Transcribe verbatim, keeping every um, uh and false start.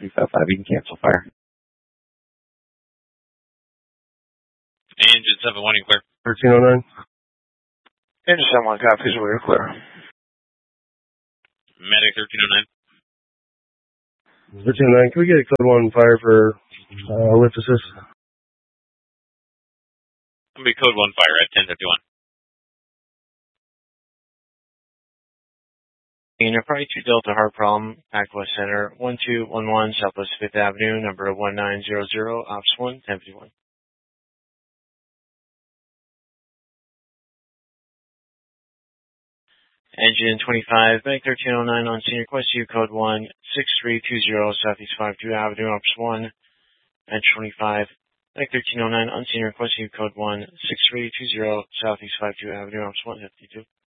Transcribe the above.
three five five, you can cancel fire. Engine seven one, you clear. thirteen oh nine. Engine seven one, copies, we're clear. Medic thirteen oh nine. thirteen oh nine, can we get a code one fire for uh, lift assist? It'll be code one fire at ten fifty-one. Enterprise two Delta Heart Problem, PacWest Center, one two one one Southwest fifth Avenue, number one nine zero zero, Ops one, ten fifty-one. Engine twenty-five, Bank thirteen oh nine on Senior Quest U, code one six three two zero, Southeast fifty-two Avenue, Ops one, Engine twenty-five, Bank thirteen oh nine on Senior Quest U, code one six three two zero, Southeast fifty-two Avenue, Ops one, fifty-two.